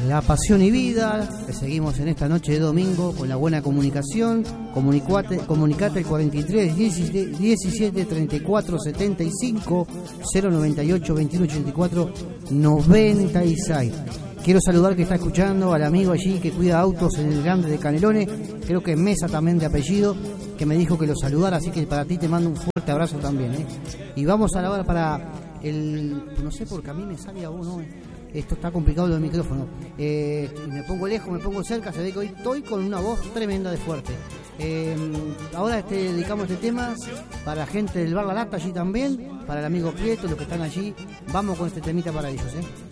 La Pasión y Vida, seguimos en esta noche de domingo con la buena comunicación. Comunicate al 43 17 34 75 098 21 84 96. Quiero saludar que está escuchando al amigo allí que cuida autos en el Grande de Canelones, creo que Mesa también de apellido, que me dijo que lo saludara, así que para ti te mando un fuerte abrazo también, ¿eh? Y vamos a la hora para el... no sé por qué a mí me sale a uno... Esto está complicado lo del micrófono. Me pongo lejos, me pongo cerca, se ve que hoy estoy con una voz tremenda de fuerte. Ahora dedicamos este tema para la gente del Bar La Lata allí también, para el amigo Prieto, los que están allí. Vamos con este temita para ellos,